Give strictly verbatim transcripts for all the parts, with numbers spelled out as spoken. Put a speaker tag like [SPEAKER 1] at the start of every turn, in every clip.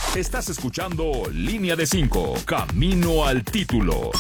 [SPEAKER 1] Estás escuchando Línea de cinco, Camino al Título.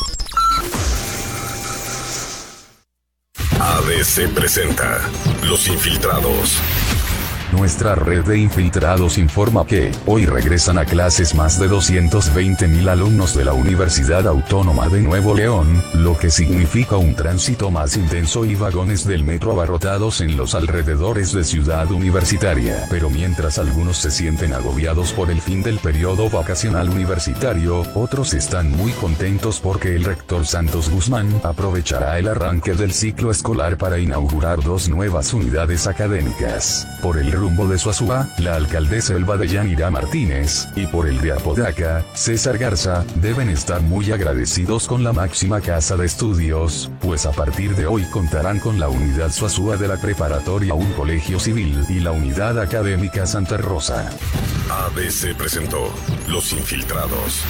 [SPEAKER 2] A B C presenta Los Infiltrados.
[SPEAKER 3] Nuestra red de infiltrados informa que hoy regresan a clases más de doscientos veinte mil alumnos de la Universidad Autónoma de Nuevo León, lo que significa un tránsito más intenso y vagones del metro abarrotados en los alrededores de Ciudad Universitaria. Pero mientras algunos se sienten agobiados por el fin del periodo vacacional universitario, otros están muy contentos porque el rector Santos Guzmán aprovechará el arranque del ciclo escolar para inaugurar dos nuevas unidades académicas. Por el rumbo de Suazua, la alcaldesa Elba de Yanira Martínez, y por el de Apodaca, César Garza, deben estar muy agradecidos con la máxima casa de estudios, pues a partir de hoy contarán con la unidad Suazua de la preparatoria Un Colegio Civil y la unidad académica Santa Rosa.
[SPEAKER 2] A B C presentó Los Infiltrados.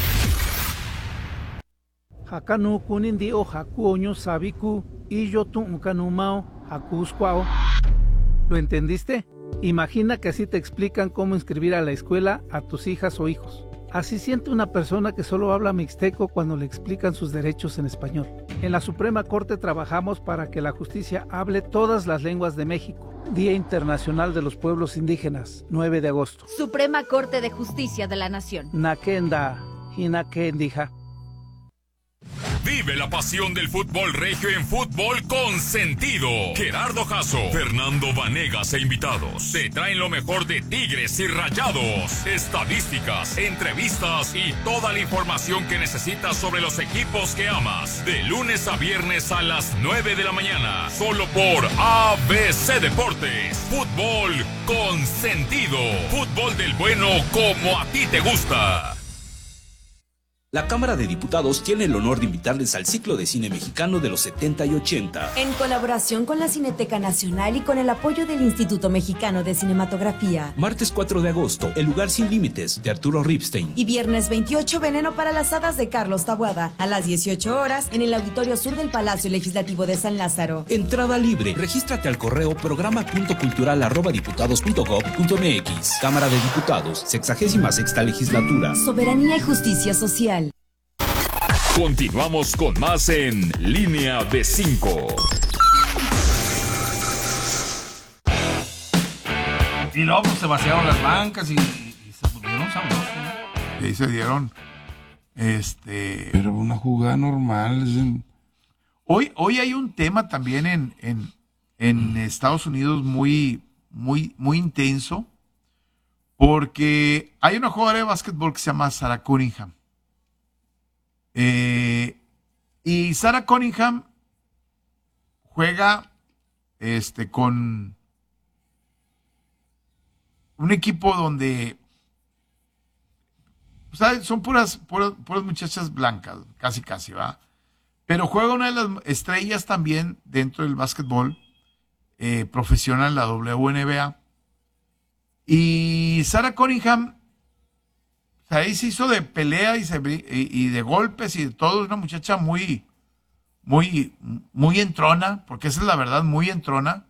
[SPEAKER 4] Hakanu kunindi o hakuoño sabiku y yo tu unkanumao hakuskwao. ¿Lo entendiste? Imagina que así te explican cómo inscribir a la escuela a tus hijas o hijos. Así siente una persona que solo habla mixteco cuando le explican sus derechos en español. En la Suprema Corte trabajamos para que la justicia hable todas las lenguas de México. Día Internacional de los Pueblos Indígenas, nueve de agosto.
[SPEAKER 5] Suprema Corte de Justicia de la Nación.
[SPEAKER 4] Nakenda, Hinakendija.
[SPEAKER 1] Vive la pasión del fútbol regio en Fútbol con Sentido. Gerardo Jasso, Fernando Vanegas e invitados te traen lo mejor de Tigres y Rayados, estadísticas, entrevistas y toda la información que necesitas sobre los equipos que amas. De lunes a viernes a las nueve de la mañana, solo por A B C Deportes. Fútbol con Sentido. Fútbol del bueno como a ti te gusta.
[SPEAKER 6] La Cámara de Diputados tiene el honor de invitarles al ciclo de cine mexicano de los setenta y ochenta.
[SPEAKER 7] En colaboración con la Cineteca Nacional y con el apoyo del Instituto Mexicano de Cinematografía.
[SPEAKER 6] Martes cuatro de agosto, El lugar sin límites, de Arturo Ripstein.
[SPEAKER 7] Y viernes veintiocho, Veneno para las hadas, de Carlos Taboada, a las dieciocho horas, en el Auditorio Sur del Palacio Legislativo de San Lázaro.
[SPEAKER 6] Entrada libre. Regístrate al correo programa punto cultural arroba diputados punto gob punto mx. Cámara de Diputados, sexagésima sexta legislatura.
[SPEAKER 7] Soberanía y justicia social.
[SPEAKER 1] Continuamos con más en Línea de cinco.
[SPEAKER 8] Y luego pues, se vaciaron las bancas y, y se pusieron sabrosos, ¿no?
[SPEAKER 9] Y ahí se dieron. Este. Pero una jugada normal. Hoy, hoy hay un tema también en, en, en Estados Unidos muy, muy, muy intenso. Porque hay una jugadora de básquetbol que se llama Sarah Cunningham. Eh, y Sarah Cunningham juega este, con un equipo donde ¿sabes? Son puras, puras, puras muchachas blancas, casi casi, ¿va? Pero juega una de las estrellas también dentro del básquetbol eh, profesional, la W N B A. Y Sarah Cunningham, o sea, ahí se hizo de pelea y, se, y, y de golpes y de todo. Una muchacha muy, muy, muy entrona, porque esa es la verdad, muy entrona.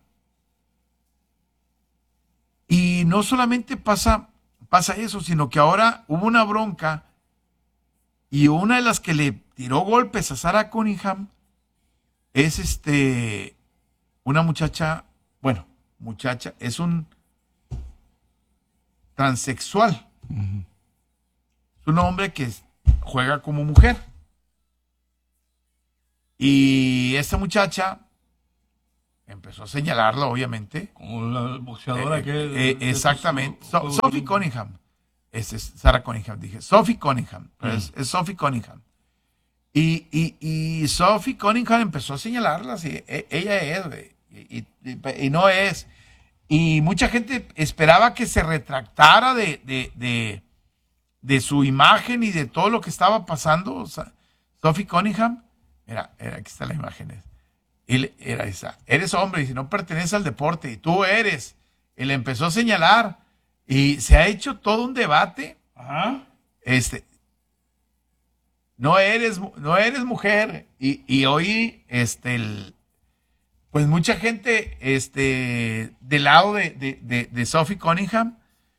[SPEAKER 9] Y no solamente pasa, pasa eso, sino que ahora hubo una bronca y una de las que le tiró golpes a Sarah Cunningham es este, una muchacha, bueno, muchacha, es un transexual. Uh-huh. Es un hombre que juega como mujer. Y esta muchacha empezó a señalarla, obviamente.
[SPEAKER 8] Como la boxeadora
[SPEAKER 9] eh,
[SPEAKER 8] que...
[SPEAKER 9] Eh, exactamente. So, Sophie Cunningham. Es, es Sarah Cunningham, dije. Sophie Cunningham. Pero mm. es, es Sophie Cunningham. Y, y, y Sophie Cunningham empezó a señalarla. Así, e, ella es, y, y, y, y no es. Y mucha gente esperaba que se retractara de... de, de de su imagen y de todo lo que estaba pasando. O sea, Sophie Cunningham, era, era, aquí está la imagen, él era esa, eres hombre y si no perteneces al deporte y tú eres, él empezó a señalar y se ha hecho todo un debate. Ajá. Este, no eres, no eres mujer y, y hoy, este, el, pues mucha gente, este, del lado de, de, de, de Sophie Cunningham,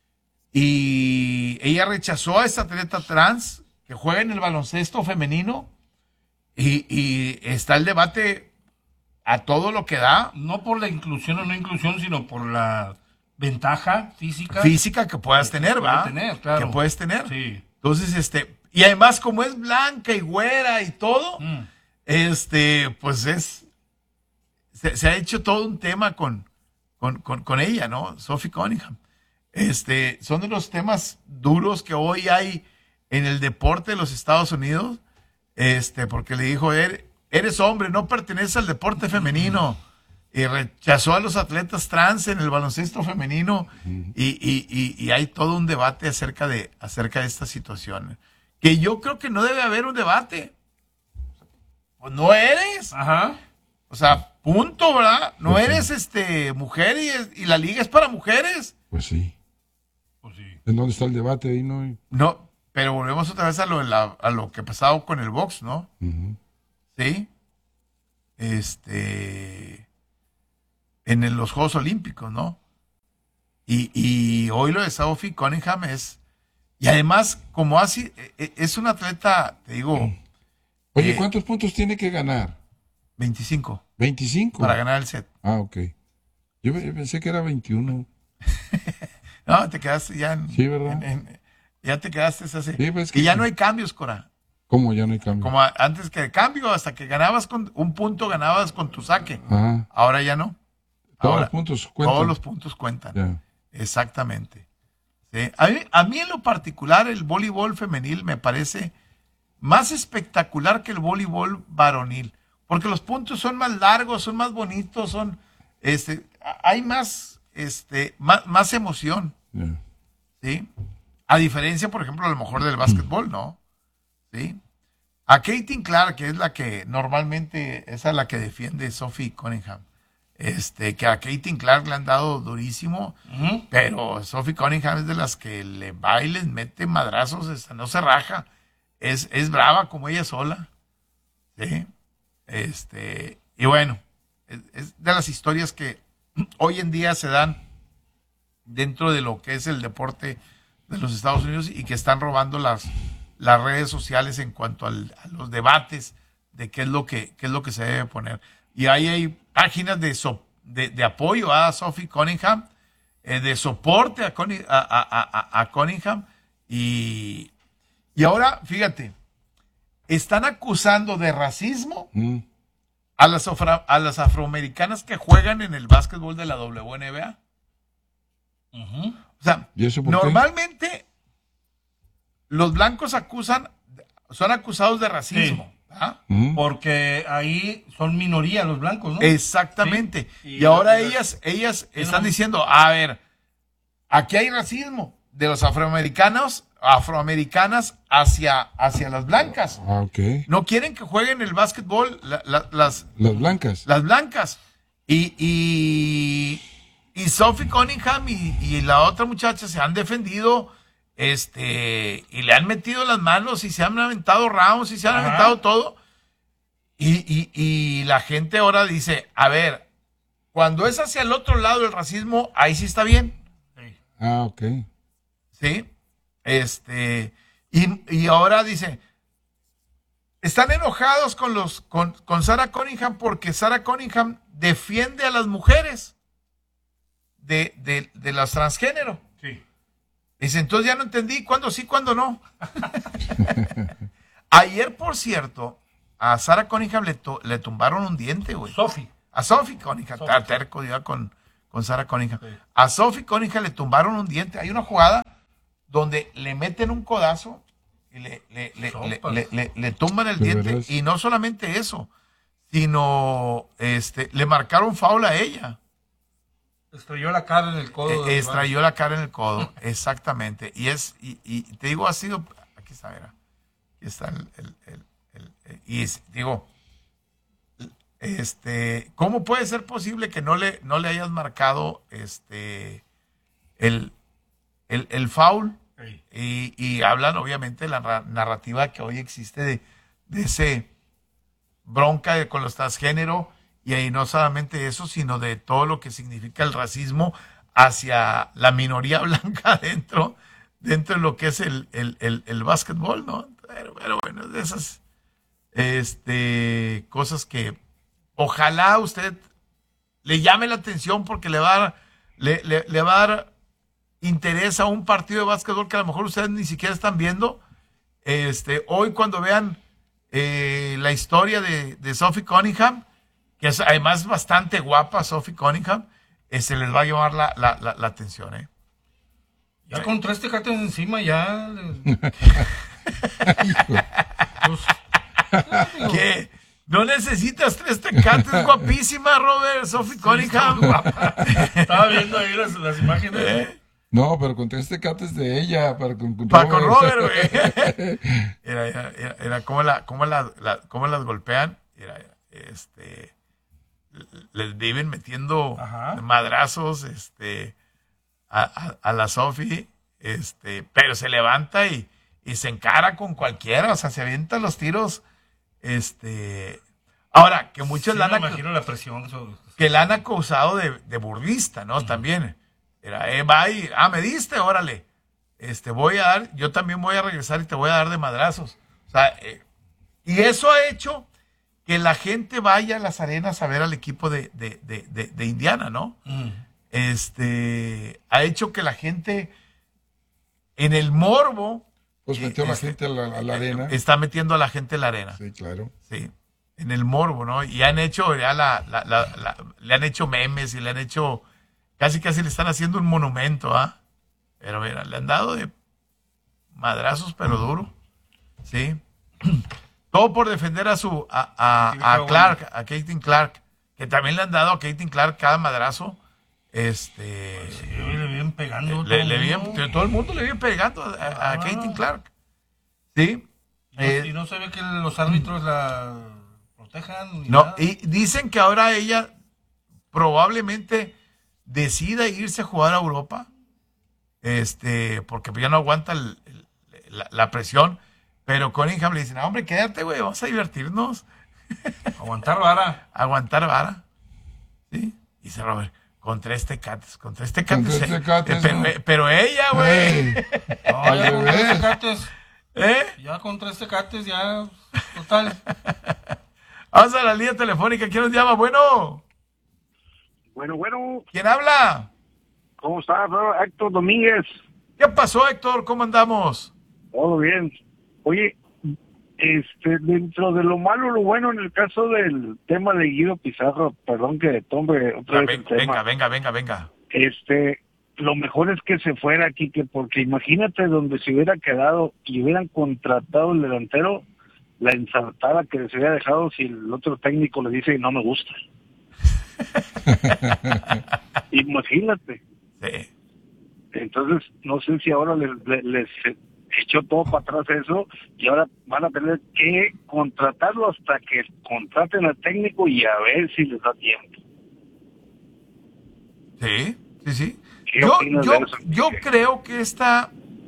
[SPEAKER 9] y ella rechazó a esta atleta trans que juega en el baloncesto femenino y, y está el debate a todo lo que da.
[SPEAKER 8] No por la inclusión o no inclusión, sino por la ventaja física.
[SPEAKER 9] Física que puedas
[SPEAKER 8] que
[SPEAKER 9] tener, ¿va?
[SPEAKER 8] Tener, claro.
[SPEAKER 9] Que puedes tener.
[SPEAKER 8] Sí.
[SPEAKER 9] Entonces, este, y además como es blanca y güera y todo, mm. este, pues es, se, se ha hecho todo un tema con, con, con, con ella, ¿no? Sophie Cunningham. Este, son de los temas duros que hoy hay en el deporte de los Estados Unidos, este, porque le dijo, eres, eres hombre, no perteneces al deporte femenino, y rechazó a los atletas trans en el baloncesto femenino, y, y, y, y hay todo un debate acerca de, acerca de esta situación, que yo creo que no debe haber un debate. Pues no eres.
[SPEAKER 8] Ajá.
[SPEAKER 9] O sea, punto, ¿verdad? No
[SPEAKER 10] Pues
[SPEAKER 9] eres
[SPEAKER 10] sí.
[SPEAKER 9] este mujer y, y la liga es para mujeres.
[SPEAKER 10] Pues sí.
[SPEAKER 8] Pues sí.
[SPEAKER 10] ¿En dónde está el debate ahí, no?
[SPEAKER 9] No, pero volvemos otra vez a lo, de la- a lo que ha pasado con el box, ¿no?
[SPEAKER 10] Ujú.
[SPEAKER 9] Sí. Este. En el- los Juegos Olímpicos, ¿no? Y, y hoy lo de Sophie Cunningham es. Y además, como así, es un atleta, te digo,
[SPEAKER 10] Oye,
[SPEAKER 9] Eh,
[SPEAKER 10] ¿cuántos puntos tiene que ganar?
[SPEAKER 9] veinticinco
[SPEAKER 10] veinticinco.
[SPEAKER 9] para ganar el set.
[SPEAKER 10] Ah, ok. Yo, yo pensé que era veintiuno.
[SPEAKER 9] No, te quedaste ya en.
[SPEAKER 10] Sí, ¿verdad?
[SPEAKER 9] en- en- ya te quedaste así.
[SPEAKER 10] Sí, pues,
[SPEAKER 9] que
[SPEAKER 10] que
[SPEAKER 9] ya
[SPEAKER 10] sí.
[SPEAKER 9] no hay cambios, Cora.
[SPEAKER 10] ¿Cómo ya no hay cambio?
[SPEAKER 9] Como a- antes que de cambio, hasta que ganabas con un punto, ganabas con tu saque.
[SPEAKER 10] Ah,
[SPEAKER 9] Ahora ya no.
[SPEAKER 10] todos
[SPEAKER 9] Ahora,
[SPEAKER 10] los puntos cuentan.
[SPEAKER 9] Todos los puntos cuentan.
[SPEAKER 10] Ya.
[SPEAKER 9] Exactamente. Sí. A mí, a mí en lo particular el voleibol femenil me parece más espectacular que el voleibol varonil, porque los puntos son más largos, son más bonitos, son, este, a- hay más, este, más, más emoción,
[SPEAKER 10] Ya.
[SPEAKER 9] ¿sí? A diferencia, por ejemplo, a lo mejor del básquetbol, ¿no? ¿Sí? A Caitlin Clark, que es la que normalmente, esa es la que defiende Sophie Cunningham, este, que a Caitlin Clark le han dado durísimo,
[SPEAKER 8] Ujú.
[SPEAKER 9] pero Sophie Cunningham es de las que le va y les mete madrazos, esta, no se raja, es, es brava como ella sola, ¿sí? Este, y bueno, es, es de las historias que hoy en día se dan dentro de lo que es el deporte de los Estados Unidos y que están robando las, las redes sociales en cuanto al- a los debates de qué es lo que, qué es lo que se debe poner. Y ahí hay páginas de, so- de, de apoyo a Sophie Cunningham, eh, de soporte a, Cunni- a, a- a- a Cunningham, y, y ahora, fíjate, están acusando de racismo
[SPEAKER 10] Mm.
[SPEAKER 9] a las, afro- a las afroamericanas que juegan en el básquetbol de la W N B A.
[SPEAKER 8] Ujú.
[SPEAKER 9] O sea,
[SPEAKER 10] ¿Y eso por qué?
[SPEAKER 9] normalmente los blancos acusan, son acusados de racismo. ¿ah?
[SPEAKER 10] Mm.
[SPEAKER 8] Porque ahí son minoría los blancos, ¿no?
[SPEAKER 9] Exactamente.
[SPEAKER 8] Sí.
[SPEAKER 9] Y,
[SPEAKER 8] Y
[SPEAKER 9] ahora
[SPEAKER 8] la-
[SPEAKER 9] ellas, ellas
[SPEAKER 8] y
[SPEAKER 9] están
[SPEAKER 8] no-
[SPEAKER 9] diciendo, a ver, aquí hay racismo de los afroamericanos, afroamericanas hacia, hacia las blancas.
[SPEAKER 10] Ah, ok.
[SPEAKER 9] No quieren que jueguen el básquetbol la- la- las,
[SPEAKER 10] Las blancas.
[SPEAKER 9] las blancas. Y, y, y Sophie Cunningham y, y la otra muchacha se han defendido, este, y le han metido las manos y se han aventado rounds y se han
[SPEAKER 8] Ajá.
[SPEAKER 9] aventado todo. Y, y, y la gente ahora dice, a ver, cuando es hacia el otro lado el racismo, ahí sí está bien.
[SPEAKER 8] Sí.
[SPEAKER 10] Ah, ok.
[SPEAKER 9] ¿Sí? Este, y, y ahora dice, están enojados con los, con, con Sarah Cunningham porque Sarah Cunningham defiende a las mujeres de, de, de las transgénero.
[SPEAKER 8] Sí.
[SPEAKER 9] Dice, entonces ya no entendí cuándo sí, cuándo no. Ayer, por cierto, a Sarah Cunningham le, to- le tumbaron un diente, güey.
[SPEAKER 8] Sophie.
[SPEAKER 9] A Sophie Cunningham,
[SPEAKER 8] Sophie.
[SPEAKER 9] está terco ya con, con Sarah Cunningham.
[SPEAKER 8] Sí.
[SPEAKER 9] A Sophie Cunningham le tumbaron un diente. Hay una jugada donde le meten un codazo y le, le, le, le,
[SPEAKER 8] Sopas.
[SPEAKER 9] le- le- le tumban el
[SPEAKER 10] ¿De
[SPEAKER 9] diente.
[SPEAKER 10] veras?
[SPEAKER 9] Y no solamente eso, sino este, le marcaron foul a ella.
[SPEAKER 8] Estrelló la cara en el codo.
[SPEAKER 9] Eh,
[SPEAKER 8] del
[SPEAKER 9] extrayó la cara en el codo, exactamente. Y es, y, y te digo, ha sido, aquí está, mira, aquí está el, el- el- el- el- y es- digo, este, ¿cómo puede ser posible que no le, no le hayas marcado este el, el, el foul?
[SPEAKER 8] Sí.
[SPEAKER 9] Y, y hablan obviamente de la ra- narrativa que hoy existe de, de ese bronca de- con los transgénero, y ahí no solamente eso, sino de todo lo que significa el racismo hacia la minoría blanca dentro dentro de lo que es el, el, el, el básquetbol, ¿no? Pero, pero bueno, de esas este, cosas que ojalá usted le llame la atención porque le va a dar, le, le, le va a dar interés a un partido de básquetbol que a lo mejor ustedes ni siquiera están viendo. Este, hoy cuando vean eh, la historia de, de Sophie Cunningham, que es además bastante guapa Sophie Cunningham, eh, se les va a llamar la, la, la, la atención, ¿eh?
[SPEAKER 8] Ya sí. Con tres tecates encima ya...
[SPEAKER 9] ¿Qué? No necesitas tres tecates, guapísima, Robert, Sophie sí, Cunningham.
[SPEAKER 8] Estaba viendo ahí las, las imágenes. ¿Eh?
[SPEAKER 10] No, pero con tres tecates de ella, para con, con
[SPEAKER 9] para
[SPEAKER 10] Robert.
[SPEAKER 9] Con Robert, güey. Era, era, era, era como, la, como, la, la, como las golpean. Era, este, les viven metiendo Ajá. madrazos este, a, a, a la Sophie, este, pero se levanta y, y se encara con cualquiera, o sea, se avienta los tiros. Este, ahora, que muchos
[SPEAKER 8] sí,
[SPEAKER 9] la han,
[SPEAKER 8] imagino la presión sobre...
[SPEAKER 9] que la han acusado de, de burlista, ¿no? Uh-huh. También. Era, eh, va y, ah, me diste, órale. Este, voy a dar, yo también voy a regresar y te voy a dar de madrazos. O sea, eh, y eso ha hecho que la gente vaya a las arenas a ver al equipo de, de, de, de, de Indiana, ¿no? Uh-huh. Este, ha hecho que la gente, en el morbo,
[SPEAKER 10] pues metió a la gente a la, a la arena.
[SPEAKER 9] Está metiendo a la gente a la arena.
[SPEAKER 10] Sí, claro.
[SPEAKER 9] Sí, en el morbo, ¿no? Y han hecho, ya la, la, la, la, le han hecho memes y le han hecho, casi casi le están haciendo un monumento, ¿ah? ¿eh? Pero mira, le han dado de madrazos, pero duro. Sí. Todo por defender a su, a, a, a Clark, a Caitlin Clark, que también le han dado a Caitlin Clark cada madrazo. Este
[SPEAKER 8] pues sí, le vienen pegando
[SPEAKER 9] le,
[SPEAKER 8] todo,
[SPEAKER 9] le vienen, todo el mundo le viene pegando a, a ah. Caitlin Clark. Sí.
[SPEAKER 8] Y no, eh, y no se ve que los árbitros la protejan. Ni
[SPEAKER 9] no,
[SPEAKER 8] nada.
[SPEAKER 9] Y dicen que ahora ella probablemente decida irse a jugar a Europa. Este, porque ya no aguanta el, el, la, la presión. Pero Cunningham le dice, no, hombre, quédate, güey, vamos a divertirnos.
[SPEAKER 8] Aguantar vara.
[SPEAKER 9] Aguantar vara. Sí. Dice Robert. Con tres tecates, con tres tecates.
[SPEAKER 10] Con tres tecates,
[SPEAKER 9] eh, pero,
[SPEAKER 10] ¿no?
[SPEAKER 9] pero ella, güey.
[SPEAKER 8] No, ya con tres tecates. ¿Eh? Ya con tres tecates, ya, total.
[SPEAKER 9] Vamos a la línea telefónica. ¿Quién nos llama? Bueno.
[SPEAKER 11] Bueno, bueno.
[SPEAKER 9] ¿Quién habla?
[SPEAKER 11] ¿Cómo estás, Héctor Domínguez?
[SPEAKER 9] ¿Qué pasó, Héctor? ¿Cómo andamos?
[SPEAKER 11] Todo bien. Oye, este, dentro de lo malo, lo bueno en el caso del tema de Guido Pizarro, perdón que tome otra vez el tema.
[SPEAKER 9] Venga, venga, venga, venga.
[SPEAKER 11] Este, lo mejor es que se fuera aquí, que porque imagínate donde se hubiera quedado y hubieran contratado el delantero, la ensartada que se hubiera dejado si el otro técnico le dice no me gusta. Imagínate.
[SPEAKER 9] Sí.
[SPEAKER 11] Entonces, no sé si ahora les, les, les echó todo para atrás eso y ahora van a tener que contratarlo hasta que contraten al técnico y a ver si les da tiempo.
[SPEAKER 9] Sí, sí, sí. Yo, yo, yo creo que esta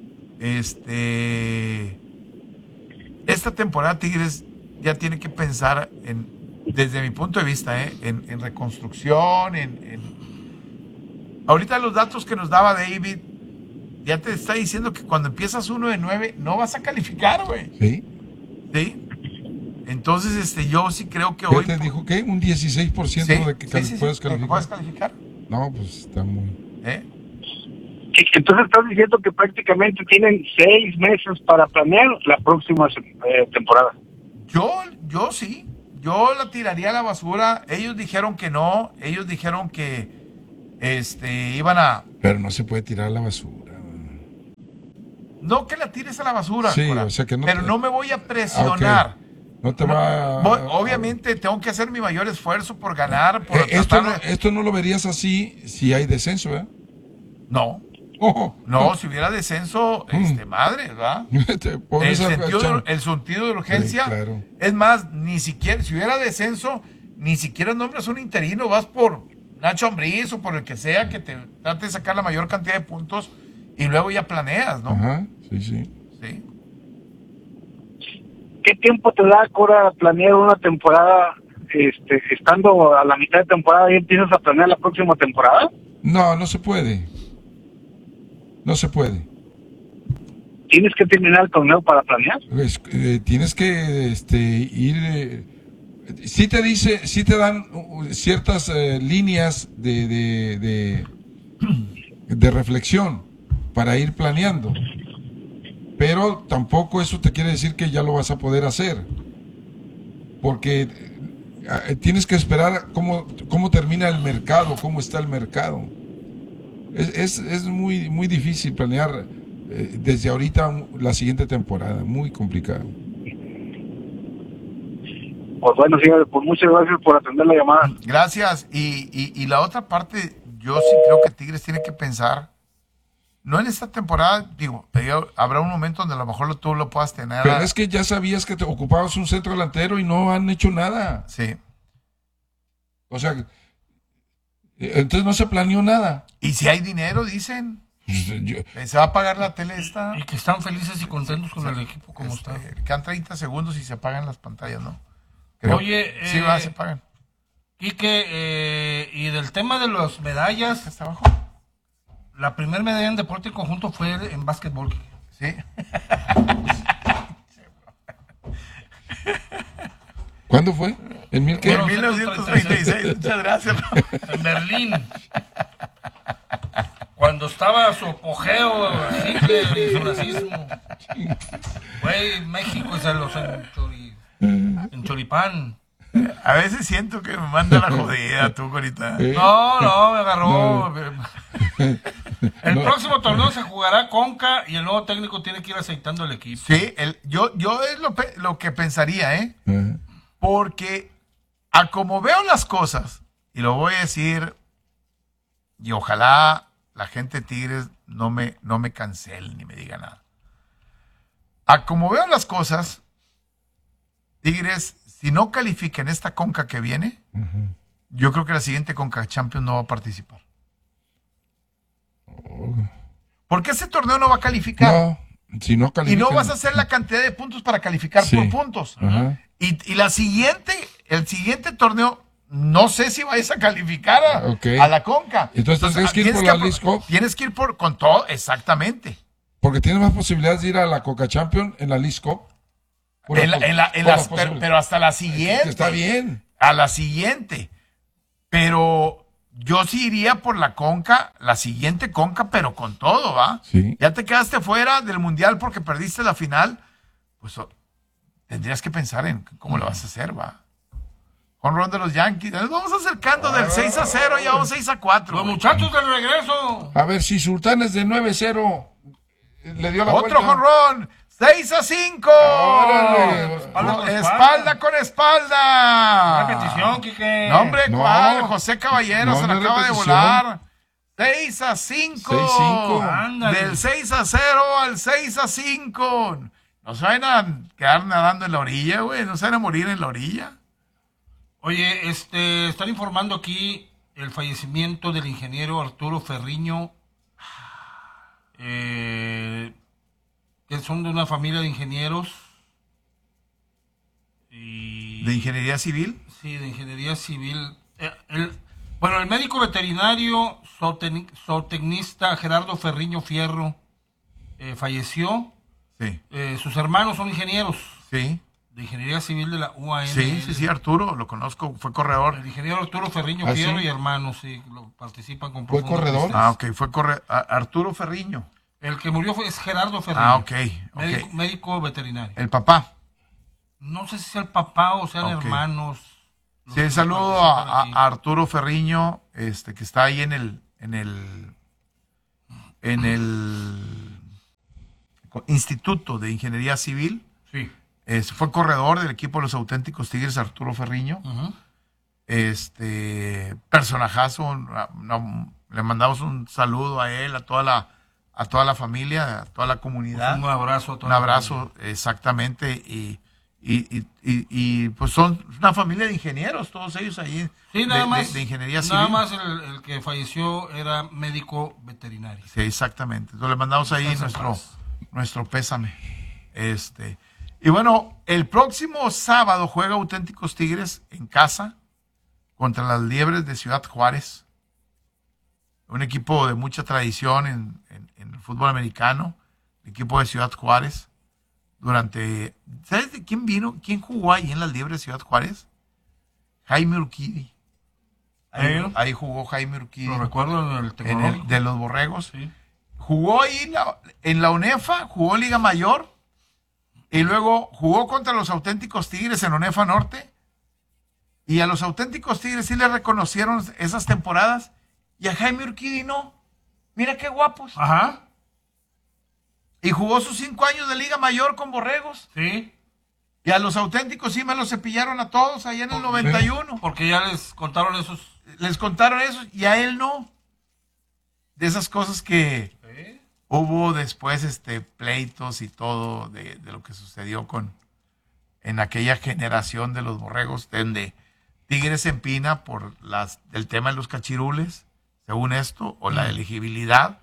[SPEAKER 9] este esta temporada Tigres ya tiene que pensar en, desde mi punto de vista, ¿eh? en, en reconstrucción, en, en ahorita los datos que nos daba David ya te está diciendo que cuando empiezas uno de nueve no vas a calificar, güey.
[SPEAKER 10] Sí.
[SPEAKER 9] Sí. Entonces, este, yo sí creo que
[SPEAKER 10] ¿Qué
[SPEAKER 9] hoy...
[SPEAKER 10] te dijo qué? ¿Un dieciséis por ciento
[SPEAKER 9] sí,
[SPEAKER 10] de que
[SPEAKER 9] sí, sí,
[SPEAKER 10] puedes
[SPEAKER 9] sí,
[SPEAKER 10] calificar?
[SPEAKER 9] ¿Puedes calificar?
[SPEAKER 10] No, pues está muy...
[SPEAKER 9] ¿Eh?
[SPEAKER 11] Entonces estás diciendo que prácticamente tienen seis meses para planear la próxima eh, temporada.
[SPEAKER 9] Yo, yo sí. Yo la tiraría a la basura. Ellos dijeron que no. Ellos dijeron que este iban a...
[SPEAKER 10] Pero no se puede tirar a la basura.
[SPEAKER 9] No que la tires a la basura.
[SPEAKER 10] Sí,
[SPEAKER 9] Cora,
[SPEAKER 10] o sea que no
[SPEAKER 9] pero
[SPEAKER 10] te...
[SPEAKER 9] no me voy a presionar.
[SPEAKER 10] Okay. No te va...
[SPEAKER 9] Voy, obviamente tengo que hacer mi mayor esfuerzo por ganar. Por
[SPEAKER 10] eh, esto, no,
[SPEAKER 9] de...
[SPEAKER 10] esto no lo verías así si hay descenso, ¿verdad?
[SPEAKER 9] No.
[SPEAKER 10] Oh,
[SPEAKER 9] no,
[SPEAKER 10] oh.
[SPEAKER 9] Si hubiera descenso,
[SPEAKER 10] mm.
[SPEAKER 9] este, madre, ¿verdad? el, sentido de, el sentido de urgencia.
[SPEAKER 10] Sí, claro.
[SPEAKER 9] Es más, ni siquiera, si hubiera descenso, ni siquiera nombras un interino, vas por Nacho Ambriz o por el que sea que te trate de sacar la mayor cantidad de puntos y luego ya planeas, ¿no?
[SPEAKER 10] Ajá, sí, sí.
[SPEAKER 9] Sí.
[SPEAKER 11] ¿Qué tiempo te da, Cora, planear una temporada, este, estando a la mitad de temporada y empiezas a planear la próxima temporada?
[SPEAKER 10] No, no se puede. No se puede.
[SPEAKER 11] tienes que terminar el torneo para planear.
[SPEAKER 10] Pues, eh, tienes que este, ir... Eh, sí te dice, sí te dan uh, ciertas eh, líneas de, de, de, de reflexión para ir planeando. Pero tampoco eso te quiere decir que ya lo vas a poder hacer. Porque eh, tienes que esperar cómo, cómo termina el mercado, cómo está el mercado. Es, es, es muy, muy difícil planear eh, desde ahorita la siguiente temporada. Muy complicado.
[SPEAKER 11] Pues bueno, señores, pues muchas gracias por atender la llamada.
[SPEAKER 9] Gracias. Y, y, y la otra parte, yo sí creo que Tigres tiene que pensar, no en esta temporada, digo, habrá un momento donde a lo mejor tú lo puedas tener.
[SPEAKER 10] Pero es que ya sabías que te ocupabas un centro delantero y no han hecho nada.
[SPEAKER 9] Sí.
[SPEAKER 10] O sea, entonces no se planeó nada.
[SPEAKER 9] Y si hay dinero, dicen.
[SPEAKER 10] Yo,
[SPEAKER 9] se va a pagar la tele esta.
[SPEAKER 8] Y que están felices y contentos con
[SPEAKER 9] sí,
[SPEAKER 8] el equipo como
[SPEAKER 9] este,
[SPEAKER 8] está.
[SPEAKER 9] Quedan treinta segundos y se apagan las pantallas, ¿no? Creo.
[SPEAKER 8] Oye,
[SPEAKER 9] sí,
[SPEAKER 8] eh,
[SPEAKER 9] va, se pagan.
[SPEAKER 8] Quique, eh, y del tema de las medallas,
[SPEAKER 9] ¿está abajo?
[SPEAKER 8] La primera medalla en deporte en conjunto fue en básquetbol.
[SPEAKER 9] Sí.
[SPEAKER 10] ¿Cuándo fue? ¿En mil qué?
[SPEAKER 9] En mil novecientos treinta y seis. Muchas gracias.
[SPEAKER 8] En Berlín. Cuando estaba su apogeo Hitler y su nazismo. Fue México y se los en, chori, en choripán.
[SPEAKER 9] A veces siento que me manda la jodida tú, Corita.
[SPEAKER 8] No, no, me agarró. No. El
[SPEAKER 10] no.
[SPEAKER 8] próximo torneo se jugará Conca y el nuevo técnico tiene que ir aceitando el equipo.
[SPEAKER 9] Sí, el, yo, yo es lo, lo que pensaría, ¿eh? Uh-huh. Porque a como veo las cosas, y lo voy a decir, y ojalá la gente de Tigres no me, no me cancele ni me diga nada. A como veo las cosas, Tigres, si no califica en esta Conca que viene, uh-huh. yo creo que la siguiente Conca Champions no va a participar. Oh. Porque ese torneo no va a calificar.
[SPEAKER 10] No, si no califica,
[SPEAKER 9] y no vas a hacer la cantidad de puntos para calificar sí. por puntos. Uh-huh. y, y la siguiente, el siguiente torneo, no sé si vais a calificar a, okay. a la Conca.
[SPEAKER 10] Entonces, Entonces tienes que ir tienes por que, la Leagues Cup.
[SPEAKER 9] Tienes que ir por, con todo, exactamente.
[SPEAKER 10] Porque tienes más posibilidades de ir a la Conca Champions en la Leagues Cup.
[SPEAKER 9] En la, en la, en las, pero, pero hasta la siguiente.
[SPEAKER 10] Está bien.
[SPEAKER 9] A la siguiente. Pero yo sí iría por la Conca, la siguiente Conca, pero con todo, ¿va?
[SPEAKER 10] Sí.
[SPEAKER 9] Ya te quedaste fuera del Mundial porque perdiste la final. Pues oh, tendrías que pensar en cómo lo vas a hacer, ¿va? Con ron de los Yankees. Nos vamos acercando del seis a cero, ya vamos seis a cuatro.
[SPEAKER 8] Los muchachos del regreso.
[SPEAKER 10] A ver, si Sultanes de nueve cero le dio la
[SPEAKER 9] Otro
[SPEAKER 10] vuelta.
[SPEAKER 9] jonrón. seis a cinco.
[SPEAKER 10] Órale.
[SPEAKER 9] Espalda con espalda. Espalda con espalda.
[SPEAKER 8] Repetición, Quique.
[SPEAKER 9] No, hombre,
[SPEAKER 10] no.
[SPEAKER 9] ¿cuál? José Caballero
[SPEAKER 10] no,
[SPEAKER 9] se
[SPEAKER 10] no
[SPEAKER 9] la acaba
[SPEAKER 10] repetición.
[SPEAKER 9] de volar. seis a cinco.
[SPEAKER 10] seis a cinco.
[SPEAKER 8] Ándale.
[SPEAKER 9] Del seis a cero al seis a cinco. No se van a quedar nadando en la orilla, güey. No se van a morir en la orilla.
[SPEAKER 8] Oye, este, están informando aquí el fallecimiento del ingeniero Arturo Ferriño. Eh... que son de una familia de ingenieros. Y...
[SPEAKER 9] ¿De ingeniería civil?
[SPEAKER 8] Sí, de ingeniería civil. Eh, el, bueno, el médico veterinario zootec, zootecnista Gerardo Ferriño Fierro eh, falleció.
[SPEAKER 9] Sí.
[SPEAKER 8] Eh, sus hermanos son ingenieros.
[SPEAKER 9] Sí.
[SPEAKER 8] De ingeniería civil de la U A N.
[SPEAKER 9] Sí, sí, sí, Arturo, lo conozco, fue corredor.
[SPEAKER 8] El ingeniero Arturo Ferriño
[SPEAKER 10] ¿Ah,
[SPEAKER 8] Fierro
[SPEAKER 10] sí?
[SPEAKER 8] y hermanos, sí, lo participan con
[SPEAKER 10] ¿Fue
[SPEAKER 8] profunda
[SPEAKER 10] corredor?
[SPEAKER 8] tristeza.
[SPEAKER 9] Ah, ok, fue corredor. Arturo Ferriño.
[SPEAKER 8] El que murió fue es Gerardo Ferriño.
[SPEAKER 9] Ah, ok.
[SPEAKER 8] Médico,
[SPEAKER 9] okay.
[SPEAKER 8] médico veterinario.
[SPEAKER 9] El papá.
[SPEAKER 8] No sé si sea el papá o sean
[SPEAKER 9] okay.
[SPEAKER 8] hermanos.
[SPEAKER 9] Sí, el saludo a, a Arturo Ferriño, este, que está ahí en el, en el, en el Instituto de Ingeniería Civil.
[SPEAKER 8] Sí.
[SPEAKER 9] Es, fue corredor del equipo de los auténticos Tigres, Arturo Ferriño. Uh-huh. Este, personajazo, no, le mandamos un saludo a él, a toda la, a toda la familia, a toda la comunidad.
[SPEAKER 8] Pues un abrazo a toda
[SPEAKER 9] Un abrazo, exactamente, y, y, y, y, y pues son una familia de ingenieros, todos ellos ahí.
[SPEAKER 8] Sí, nada
[SPEAKER 9] de,
[SPEAKER 8] más.
[SPEAKER 9] De, de ingeniería civil.
[SPEAKER 8] Nada más el, el que falleció era médico veterinario.
[SPEAKER 9] Sí, exactamente. Entonces le mandamos ahí nuestro, nuestro pésame. Este, y bueno, el próximo sábado juega Auténticos Tigres en casa contra las Liebres de Ciudad Juárez. Un equipo de mucha tradición en, en, en el fútbol americano. el equipo de Ciudad Juárez. Durante, ¿sabes de quién vino? ¿Quién jugó ahí en las Liebres Ciudad Juárez? Jaime Urquidi. Ahí,
[SPEAKER 8] ¿Eh?
[SPEAKER 9] ahí jugó Jaime Urquidi.
[SPEAKER 8] Lo recuerdo en el
[SPEAKER 9] en
[SPEAKER 8] Tecnológico.
[SPEAKER 9] el, de los Borregos.
[SPEAKER 8] Sí.
[SPEAKER 9] Jugó ahí la, en la UNEFA, jugó Liga Mayor y luego jugó contra los Auténticos Tigres en UNEFA Norte. Y a los Auténticos Tigres sí le reconocieron esas temporadas y a Jaime Urquidi no. Mira qué guapos.
[SPEAKER 8] Ajá.
[SPEAKER 9] Y jugó sus cinco años de Liga Mayor con Borregos.
[SPEAKER 8] Sí.
[SPEAKER 9] Y a los Auténticos sí me los cepillaron a todos allá en el noventa y uno.
[SPEAKER 8] Porque ya les contaron esos.
[SPEAKER 9] Les contaron eso y a él no. De esas cosas que
[SPEAKER 8] ¿Sí?
[SPEAKER 9] hubo después este pleitos y todo de, de lo que sucedió con en aquella generación de los Borregos, donde Tigres se empina por las el tema de los cachirules, según esto, o la elegibilidad,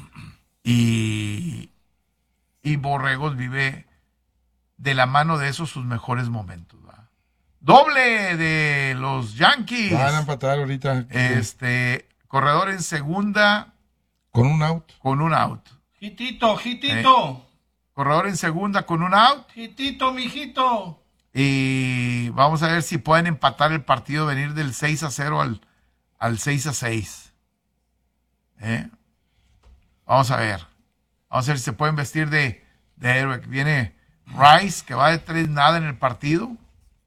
[SPEAKER 9] y, y Borregos vive de la mano de esos sus mejores momentos. ¿Va? Doble de los Yankees.
[SPEAKER 10] Van a empatar ahorita.
[SPEAKER 9] Este, corredor en segunda.
[SPEAKER 10] Con un out.
[SPEAKER 9] Con un out.
[SPEAKER 8] Hitito, hitito.
[SPEAKER 9] Eh, corredor en segunda con un out.
[SPEAKER 8] Hitito, mijito.
[SPEAKER 9] Y vamos a ver si pueden empatar el partido, venir del seis a cero al, al seis a seis. ¿Eh? Vamos a ver. Vamos a ver si se pueden vestir de, de héroe. Viene Rice, que va de tres nada en el partido.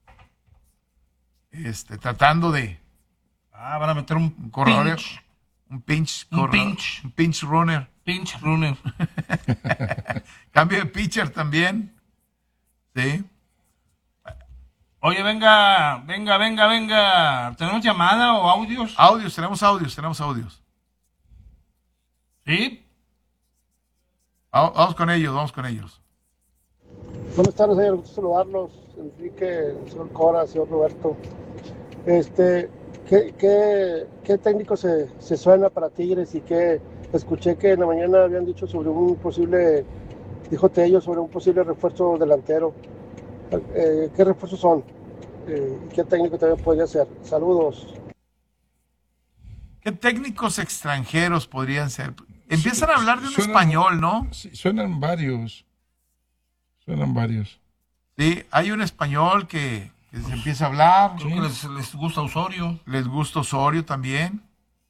[SPEAKER 9] Este, tratando de...
[SPEAKER 8] Ah, van a meter un,
[SPEAKER 9] un corredor.
[SPEAKER 8] pinch.
[SPEAKER 9] Un pinch.
[SPEAKER 8] Un
[SPEAKER 9] corredor,
[SPEAKER 8] pinch.
[SPEAKER 9] Un pinch runner.
[SPEAKER 8] Pinch runner.
[SPEAKER 9] Cambio de pitcher también. Sí.
[SPEAKER 8] Oye, venga, venga, venga, venga. ¿Tenemos llamada o audios?
[SPEAKER 9] Audios, tenemos audios, tenemos audios.
[SPEAKER 8] ¿Sí?
[SPEAKER 9] Vamos con ellos, vamos con ellos.
[SPEAKER 12] Buenas tardes, señor. Gusto saludarlos. Enrique, el señor Cora, el señor Roberto. Este, ¿qué, qué, qué técnico se, se suena para Tigres? Y que escuché que en la mañana habían dicho sobre un posible, dijo Tello, sobre un posible refuerzo delantero. Eh, ¿Qué refuerzos son? Eh, ¿Qué técnico también podría ser? Saludos.
[SPEAKER 9] ¿Qué técnicos extranjeros podrían ser? Empiezan a hablar de un
[SPEAKER 10] Suenan-
[SPEAKER 9] español, ¿no?
[SPEAKER 10] Sí, suenan varios. Suenan varios.
[SPEAKER 9] Sí, hay un español que, que se empieza a hablar.
[SPEAKER 8] Creo que les, les gusta Osorio.
[SPEAKER 9] Les gusta Osorio también.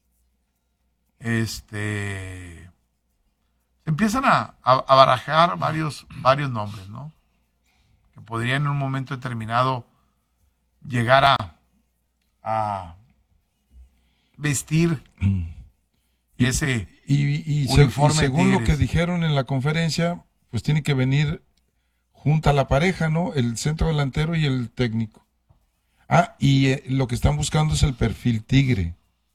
[SPEAKER 9] Este. Se empiezan a, a- a barajar varios, varios nombres, ¿no? Que podrían en un momento determinado llegar a, a vestir ese
[SPEAKER 10] Y, y se- y
[SPEAKER 9] uniforme de
[SPEAKER 10] según lo que
[SPEAKER 9] Tigres.
[SPEAKER 10] dijeron en la conferencia, pues tiene que venir junta la pareja, ¿no? El centro delantero y el técnico. Ah, y eh, lo que están buscando es el perfil tigre.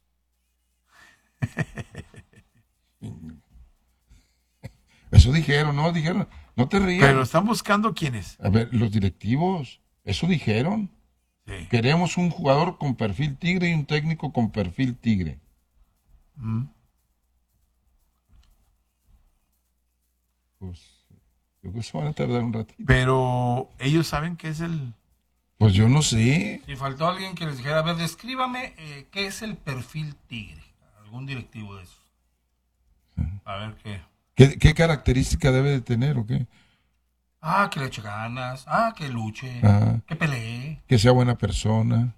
[SPEAKER 10] Eso dijeron, ¿no? Dijeron, no te rías.
[SPEAKER 9] Pero están buscando quiénes.
[SPEAKER 10] A ver, los directivos, eso dijeron.
[SPEAKER 9] Sí.
[SPEAKER 10] Queremos un jugador con perfil tigre y un técnico con perfil tigre.
[SPEAKER 9] Mm.
[SPEAKER 10] Pues yo creo que se van a tardar un ratito.
[SPEAKER 9] Pero ellos saben que es el...
[SPEAKER 10] Pues yo no sé.
[SPEAKER 8] Si faltó alguien que les dijera, a ver, descríbame eh, qué es el perfil tigre. Algún directivo de esos. A ver qué.
[SPEAKER 10] ¿Qué, qué característica debe de tener o qué?
[SPEAKER 8] Ah, que le eche ganas. Ah, que luche.
[SPEAKER 10] Ah.
[SPEAKER 8] Que pelee.
[SPEAKER 10] Que sea buena persona.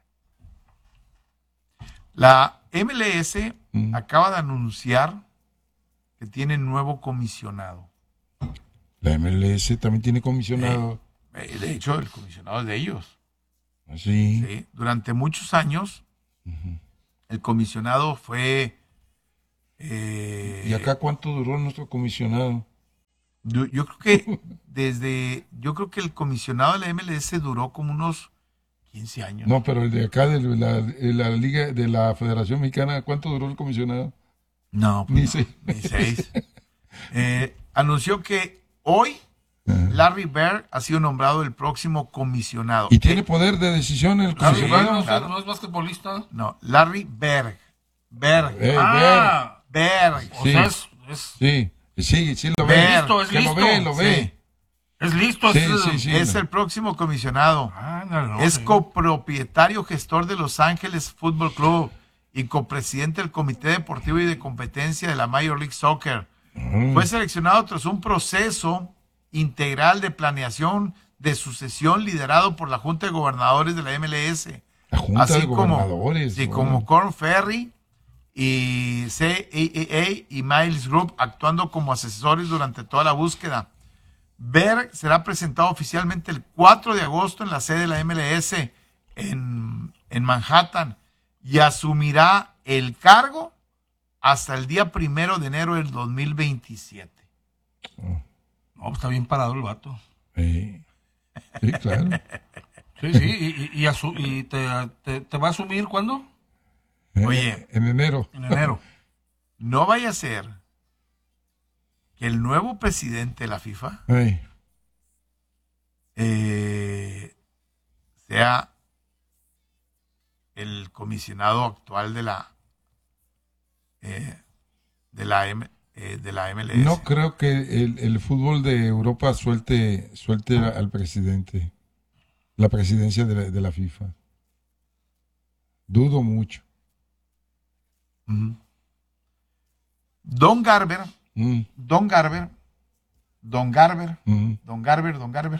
[SPEAKER 9] La M L S
[SPEAKER 10] Mm.
[SPEAKER 9] acaba de anunciar que tiene nuevo comisionado.
[SPEAKER 10] La M L S también tiene comisionado.
[SPEAKER 9] Eh, de hecho, el comisionado es de ellos.
[SPEAKER 10] Así.
[SPEAKER 9] Sí. Durante muchos años, el comisionado fue... eh,
[SPEAKER 10] ¿Y acá cuánto duró nuestro comisionado?
[SPEAKER 9] Yo, yo creo que desde... Yo creo que el comisionado de la M L S duró como unos quince años.
[SPEAKER 10] No, pero el de acá, de la, de la Liga, de la Federación Mexicana, ¿cuánto duró el comisionado?
[SPEAKER 9] No, pues
[SPEAKER 10] Ni
[SPEAKER 9] no,
[SPEAKER 10] seis.
[SPEAKER 9] ni seis. Eh, anunció que hoy Larry Bird ha sido nombrado el próximo comisionado.
[SPEAKER 10] ¿Y tiene poder de decisión el
[SPEAKER 8] Larry Bird
[SPEAKER 10] comisionado?
[SPEAKER 8] no, es-
[SPEAKER 9] claro.
[SPEAKER 8] no es basquetbolista.
[SPEAKER 9] No, Larry Berg. Berg.
[SPEAKER 10] Eh,
[SPEAKER 8] Ah,
[SPEAKER 9] Berg.
[SPEAKER 8] o
[SPEAKER 10] Sí.
[SPEAKER 8] sea, es, es,
[SPEAKER 10] Sí, sí, sí lo ve.
[SPEAKER 9] Ver,
[SPEAKER 8] listo, es
[SPEAKER 10] que
[SPEAKER 8] listo.
[SPEAKER 10] lo ve, lo ve.
[SPEAKER 9] Sí.
[SPEAKER 8] es listo.
[SPEAKER 10] Sí,
[SPEAKER 8] es,
[SPEAKER 10] sí, sí.
[SPEAKER 9] Es el próximo comisionado.
[SPEAKER 8] Ah, no, no,
[SPEAKER 9] es
[SPEAKER 8] sí.
[SPEAKER 9] copropietario gestor de Los Ángeles Fútbol Club y copresidente del Comité Deportivo y de Competencia de la Major League Soccer. Mm. Fue seleccionado tras un proceso integral de planeación de sucesión liderado por la Junta de Gobernadores de la M L S.
[SPEAKER 10] La Junta
[SPEAKER 9] así
[SPEAKER 10] de
[SPEAKER 9] como,
[SPEAKER 10] Gobernadores.
[SPEAKER 9] Sí,
[SPEAKER 10] bueno.
[SPEAKER 9] como Korn Ferry y C A A A y Miles Group actuando como asesores durante toda la búsqueda. Berg será presentado oficialmente el cuatro de agosto en la sede de la M L S en, en Manhattan y asumirá el cargo hasta el día primero de enero del dos mil veintisiete.
[SPEAKER 8] Oh. No, está bien parado el vato.
[SPEAKER 10] Sí, sí, claro.
[SPEAKER 8] Sí, sí, y, y, y, asu- y te, te, te va a asumir ¿cuándo?
[SPEAKER 9] Oye,
[SPEAKER 10] en enero.
[SPEAKER 8] En enero.
[SPEAKER 9] No vaya a ser que el nuevo presidente de la FIFA
[SPEAKER 10] Ay.
[SPEAKER 9] eh, sea el comisionado actual de la eh, de la M, eh, de la M L S.
[SPEAKER 10] No creo que el, el fútbol de Europa suelte suelte al presidente, la presidencia de la, de la FIFA. Dudo mucho.
[SPEAKER 9] Mm. Don Garber,
[SPEAKER 10] mm.
[SPEAKER 9] Don Garber, Don Garber,
[SPEAKER 10] mm.
[SPEAKER 9] Don Garber, Don Garber.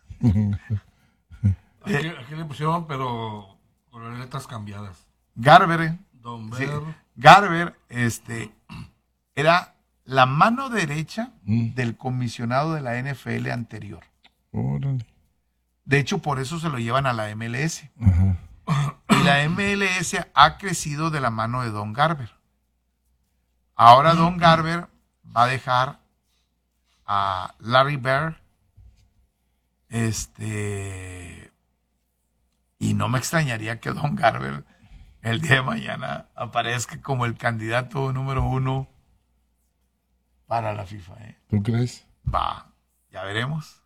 [SPEAKER 8] Aquí, aquí le pusieron, pero con las letras cambiadas.
[SPEAKER 9] Garber,
[SPEAKER 8] Don
[SPEAKER 9] sí,
[SPEAKER 8] Ber.
[SPEAKER 9] Garber, este, era la mano derecha
[SPEAKER 10] mm.
[SPEAKER 9] del comisionado de la N F L anterior.
[SPEAKER 10] Órale.
[SPEAKER 9] De hecho, por eso se lo llevan a la M L S.
[SPEAKER 10] Ajá.
[SPEAKER 9] Y la M L S ha crecido de la mano de Don Garber. Ahora Don Garber va a dejar a Larry Bird. Este. Y no me extrañaría que Don Garber el día de mañana aparezca como el candidato número uno para la FIFA. ¿eh?
[SPEAKER 10] ¿Tú crees?
[SPEAKER 9] Va, ya veremos.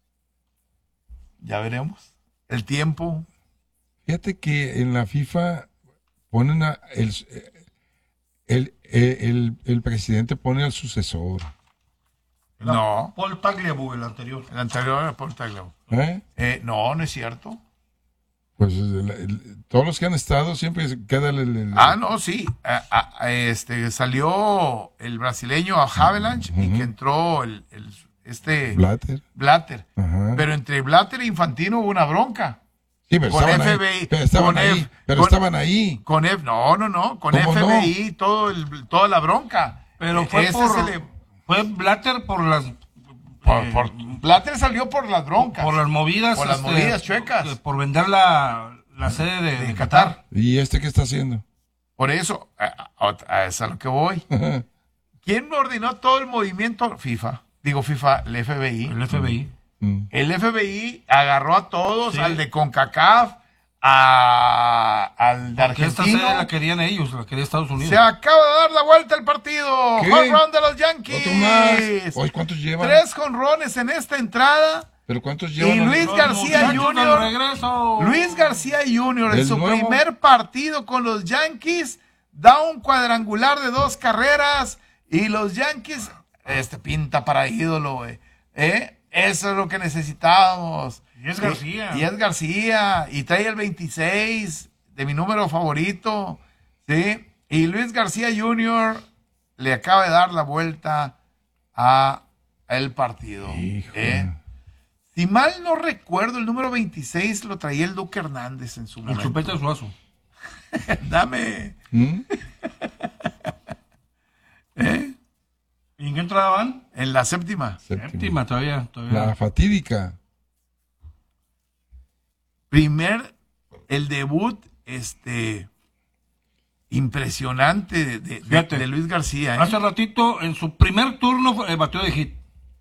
[SPEAKER 9] Ya veremos. El tiempo.
[SPEAKER 10] Fíjate que en la FIFA ponen a el, el, el, el presidente pone al sucesor.
[SPEAKER 9] No.
[SPEAKER 8] Paul Tagliabue, el anterior.
[SPEAKER 9] El anterior era Paul Tagliabue.
[SPEAKER 10] ¿Eh?
[SPEAKER 9] Eh, no, no es cierto.
[SPEAKER 10] Pues el, el, todos los que han estado siempre queda el... el, el
[SPEAKER 9] ah, no, sí. A, a, este, salió el brasileño a Havelange uh-huh. y que entró el, el este
[SPEAKER 10] Blatter.
[SPEAKER 9] Blatter.
[SPEAKER 10] Uh-huh.
[SPEAKER 9] Pero entre Blatter e Infantino hubo una bronca.
[SPEAKER 10] Sí, pero
[SPEAKER 9] con
[SPEAKER 10] estaban
[SPEAKER 9] F B I,
[SPEAKER 10] ahí. Pero estaban
[SPEAKER 9] con
[SPEAKER 10] ahí.
[SPEAKER 9] F,
[SPEAKER 10] pero
[SPEAKER 9] con,
[SPEAKER 10] estaban ahí.
[SPEAKER 9] Con F, no, no, no. Con F B I, no? todo el, toda la bronca.
[SPEAKER 8] Pero fue
[SPEAKER 9] Ese
[SPEAKER 8] por...
[SPEAKER 9] le,
[SPEAKER 8] fue Blatter por las...
[SPEAKER 9] Por, por, Blatter salió por las broncas.
[SPEAKER 8] Por las movidas.
[SPEAKER 9] Por las
[SPEAKER 8] este,
[SPEAKER 9] movidas chuecas.
[SPEAKER 8] Por vender la, la sede de,
[SPEAKER 9] de,
[SPEAKER 8] de
[SPEAKER 9] Qatar.
[SPEAKER 8] Qatar.
[SPEAKER 10] ¿Y este qué está haciendo?
[SPEAKER 9] Por eso, a, a, a eso es a lo que voy. ¿Quién ordenó todo el movimiento? FIFA. Digo FIFA, el F B I.
[SPEAKER 8] El F B I.
[SPEAKER 10] Mm.
[SPEAKER 9] El F B I agarró a todos,
[SPEAKER 8] sí.
[SPEAKER 9] al de CONCACAF, a, al de Argentina.
[SPEAKER 8] Esta sede la querían ellos, la quería Estados Unidos.
[SPEAKER 9] Se acaba de dar la vuelta el partido. Home run de los Yankees.
[SPEAKER 10] Otro más. Hoy, ¿cuántos llevan?
[SPEAKER 9] Tres jonrones en esta entrada.
[SPEAKER 10] ¿Pero cuántos llevan?
[SPEAKER 9] Y Luis
[SPEAKER 8] los
[SPEAKER 9] García junior Luis García junior en su
[SPEAKER 10] nuevo.
[SPEAKER 9] primer partido con los Yankees da un cuadrangular de dos carreras y los Yankees, este pinta para ídolo, güey. ¿Eh? Eso es lo que necesitábamos.
[SPEAKER 8] Y es García.
[SPEAKER 9] Y, y es García. Y trae el veintiséis de mi número favorito. ¿Sí? Y Luis García junior le acaba de dar la vuelta a el partido. ¿Eh? Si mal no recuerdo, el número veintiséis lo traía el Duque Hernández en su momento.
[SPEAKER 8] El Chupete Suazo.
[SPEAKER 9] Dame.
[SPEAKER 10] ¿Mm?
[SPEAKER 9] ¿Eh?
[SPEAKER 8] ¿Y en qué entrada van?
[SPEAKER 9] En la séptima.
[SPEAKER 10] Séptima,
[SPEAKER 8] Séptima todavía, todavía.
[SPEAKER 10] La fatídica.
[SPEAKER 9] Primer, el debut, este, impresionante de, de, de, de Luis García. ¿eh?
[SPEAKER 8] Hace ratito, en su primer turno, eh, batió de hit.